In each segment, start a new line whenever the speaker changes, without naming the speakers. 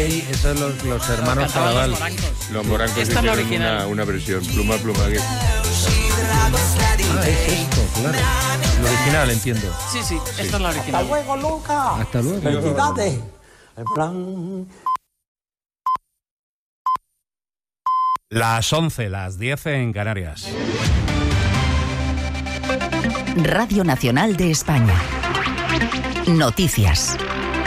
Esos son los hermanos Cadaval.
Los morancos
Esta es la
hicieron
original.
una versión, pluma, que...
Es esto, claro. Lo original, entiendo.
Sí, esta es la original.
Hasta luego, Luca.
Hasta luego.
Felicidades. El plan...
Las 11, las 10 en Canarias.
Radio Nacional de España. Noticias.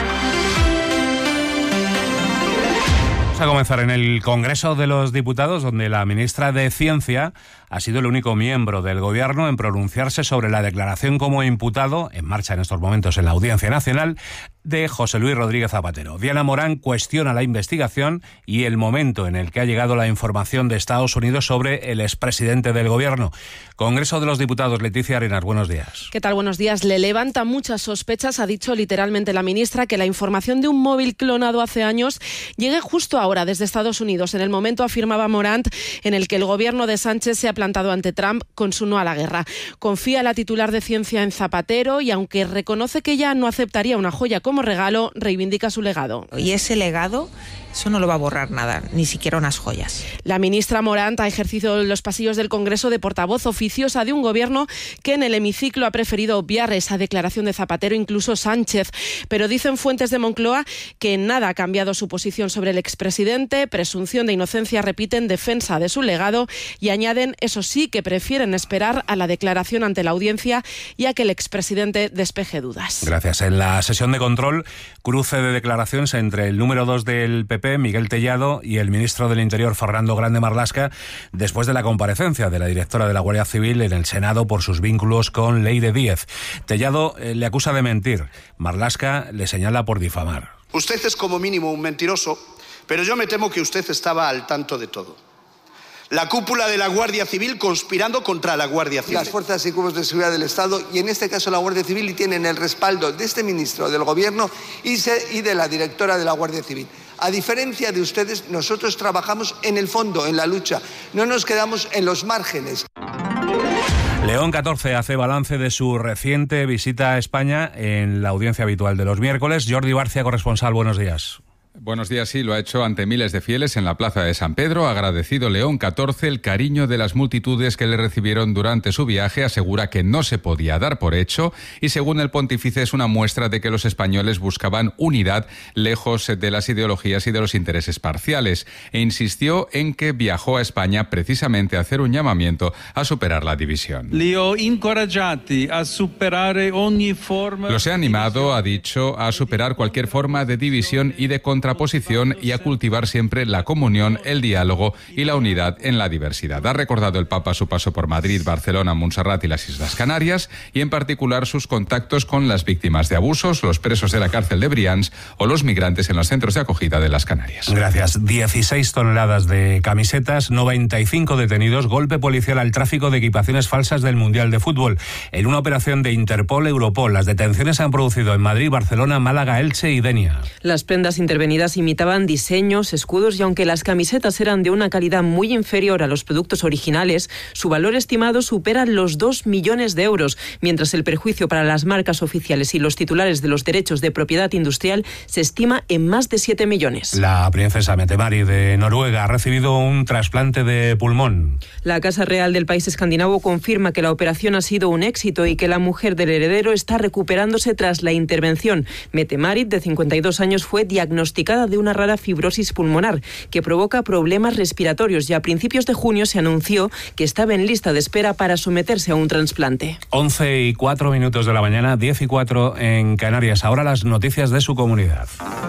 Vamos a comenzar en el Congreso de los Diputados, donde la ministra de Ciencia ha sido el único miembro del Gobierno en pronunciarse sobre la declaración como imputado, en marcha en estos momentos en la Audiencia Nacional, de José Luis Rodríguez Zapatero. Diana Morán cuestiona la investigación y el momento en el que ha llegado la información de Estados Unidos sobre el expresidente del Gobierno. Congreso de los Diputados, Leticia Arenas, buenos días.
¿Qué tal? Buenos días. Le levanta muchas sospechas, ha dicho literalmente la ministra, que la información de un móvil clonado hace años llegue justo ahora desde Estados Unidos, en el momento, afirmaba Morán, en el que el gobierno de Sánchez se ha plantado ante Trump con su no a la guerra. Confía la titular de Ciencia en Zapatero y, aunque reconoce que ella no aceptaría una joya como regalo, reivindica su legado.
Y ese legado, eso no lo va a borrar nada, ni siquiera unas joyas.
La ministra Morán ha ejercido en los pasillos del Congreso de portavoz oficiosa de un gobierno que en el hemiciclo ha preferido obviar esa declaración de Zapatero, incluso Sánchez. Pero dicen fuentes de Moncloa que en nada ha cambiado su posición sobre el expresidente, presunción de inocencia, repiten, defensa de su legado, y añaden, eso sí, que prefieren esperar a la declaración ante la audiencia y a que el expresidente despeje dudas.
Gracias. En la sesión de control, cruce de declaraciones entre el número 2 del PP, Miguel Tellado, y el ministro del Interior, Fernando Grande Marlaska, después de la comparecencia de la directora de la Guardia Civil en el Senado por sus vínculos con Leire Díez. Tellado le acusa de mentir. Marlaska le señala por difamar.
Usted es como mínimo un mentiroso, pero yo me temo que usted estaba al tanto de todo. La cúpula de la Guardia Civil conspirando contra la Guardia Civil.
Las fuerzas y cuerpos de seguridad del Estado, y en este caso la Guardia Civil, y tienen el respaldo de este ministro del Gobierno y de la directora de la Guardia Civil. A diferencia de ustedes, nosotros trabajamos en el fondo, en la lucha. No nos quedamos en los márgenes.
León XIV hace balance de su reciente visita a España en la audiencia habitual de los miércoles. Jordi Barcia, corresponsal, buenos días.
Buenos días, sí, lo ha hecho ante miles de fieles en la Plaza de San Pedro. Ha agradecido León XIV el cariño de las multitudes que le recibieron durante su viaje. Asegura que no se podía dar por hecho y, según el pontífice, es una muestra de que los españoles buscaban unidad lejos de las ideologías y de los intereses parciales. E insistió en que viajó a España precisamente a hacer un llamamiento a superar la división. Los he animado, ha dicho, a superar cualquier forma de división y de contraposición y a cultivar siempre la comunión, el diálogo y la unidad en la diversidad. Ha recordado el Papa su paso por Madrid, Barcelona, Montserrat y las Islas Canarias, y en particular sus contactos con las víctimas de abusos, los presos de la cárcel de Brians o los migrantes en los centros de acogida de las Canarias.
Gracias. 16 toneladas de camisetas, 95 detenidos, golpe policial al tráfico de equipaciones falsas del Mundial de Fútbol. En una operación de Interpol-Europol, las detenciones se han producido en Madrid, Barcelona, Málaga, Elche y Denia.
Las prendas intervenidas imitaban diseños, escudos, y aunque las camisetas eran de una calidad muy inferior a los productos originales, su valor estimado supera los 2 millones de euros, mientras el perjuicio para las marcas oficiales y los titulares de los derechos de propiedad industrial se estima en más de 7 millones.
La princesa Mette-Marit de Noruega ha recibido un trasplante de pulmón.
La Casa Real del país escandinavo confirma que la operación ha sido un éxito y que la mujer del heredero está recuperándose tras la intervención. Mette-Marit, de 52 años, fue diagnosticada de una rara fibrosis pulmonar que provoca problemas respiratorios, y a principios de junio se anunció que estaba en lista de espera para someterse a un trasplante.
11:04 de la mañana, 10:04 en Canarias. Ahora las noticias de su comunidad.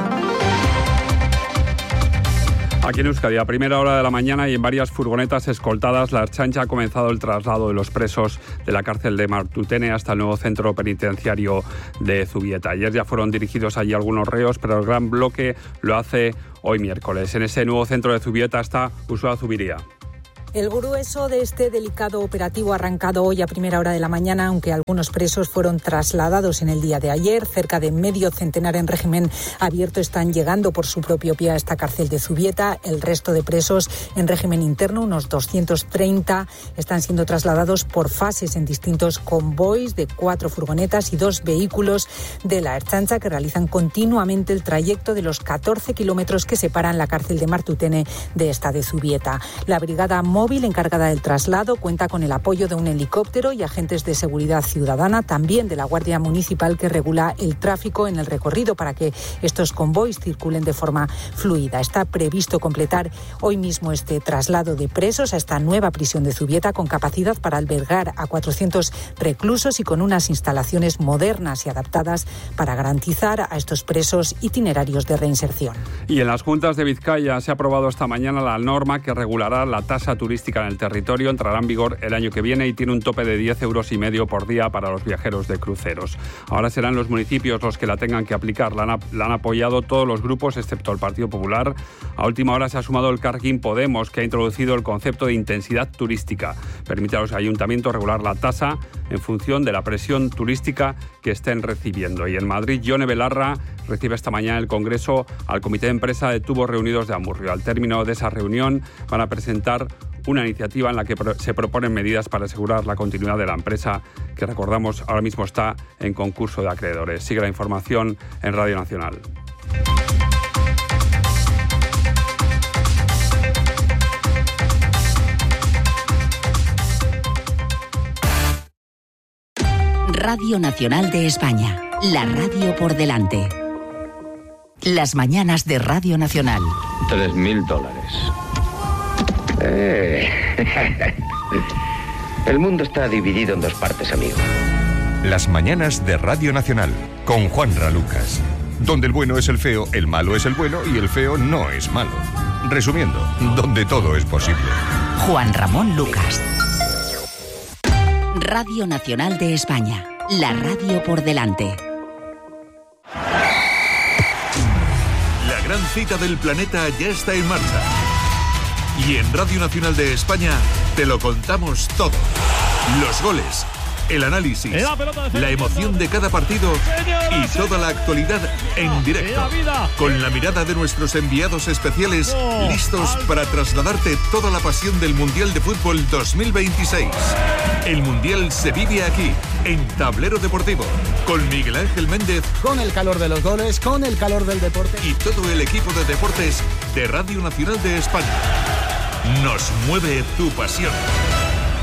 Aquí en Euskadi, a primera hora de la mañana y en varias furgonetas escoltadas, la Ertzaintza ha comenzado el traslado de los presos de la cárcel de Martutene hasta el nuevo centro penitenciario de Zubieta. Ayer ya fueron dirigidos allí algunos reos, pero el gran bloque lo hace hoy miércoles. En ese nuevo centro de Zubieta está Ursula Zubiría.
El grueso de este delicado operativo ha arrancado hoy a primera hora de la mañana, aunque algunos presos fueron trasladados en el día de ayer. Cerca de medio centenar en régimen abierto están llegando por su propio pie a esta cárcel de Zubieta. El resto de presos en régimen interno, unos 230, están siendo trasladados por fases en distintos convoys de 4 furgonetas y 2 vehículos de la Ertzaintza que realizan continuamente el trayecto de los 14 kilómetros que separan la cárcel de Martutene de esta de Zubieta. La brigada móvil encargada del traslado cuenta con el apoyo de un helicóptero y agentes de seguridad ciudadana, también de la Guardia Municipal, que regula el tráfico en el recorrido para que estos convoys circulen de forma fluida. Está previsto completar hoy mismo este traslado de presos a esta nueva prisión de Zubieta, con capacidad para albergar a 400 reclusos y con unas instalaciones modernas y adaptadas para garantizar a estos presos itinerarios de reinserción.
Y en las Juntas de Vizcaya se ha aprobado esta mañana la norma que regulará la tasa turística en el territorio. Entrará en vigor el año que viene y tiene un tope de 10,5 € por día para los viajeros de cruceros. Ahora serán los municipios los que la tengan que aplicar. La han apoyado todos los grupos, excepto el Partido Popular. A última hora se ha sumado el Carquín Podemos, que ha introducido el concepto de intensidad turística. Permite a los ayuntamientos regular la tasa en función de la presión turística que estén recibiendo. Y en Madrid, Yone Belarra recibe esta mañana el Congreso al Comité de Empresa de Tubos Reunidos de Amurrio. Al término de esa reunión van a presentar una iniciativa en la que se proponen medidas para asegurar la continuidad de la empresa, que, recordamos, ahora mismo está en concurso de acreedores. Sigue la información en Radio Nacional.
Radio Nacional de España, la radio por delante. Las mañanas de Radio Nacional.
$3.000. El mundo está dividido en 2 partes, amigo.
Las mañanas de Radio Nacional, con Juanra Lucas. Donde el bueno es el feo, el malo es el bueno y el feo no es malo. Resumiendo, donde todo es posible.
Juan Ramón Lucas. Radio Nacional de España, la radio por delante.
La gran cita del planeta ya está en marcha. Y en Radio Nacional de España te lo contamos todo. Los goles, el análisis, la emoción de cada partido y toda la actualidad en directo. Con la mirada de nuestros enviados especiales, listos para trasladarte toda la pasión del Mundial de Fútbol 2026. El Mundial se vive aquí, en Tablero Deportivo, con Miguel Ángel Méndez.
Con el calor de los goles, con el calor del deporte.
Y todo el equipo de deportes de Radio Nacional de España. Nos mueve tu pasión.